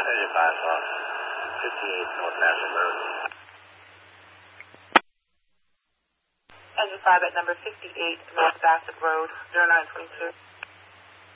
58 North Bassett Road. Engine 5 at number 58 North Bassett Road, 0922.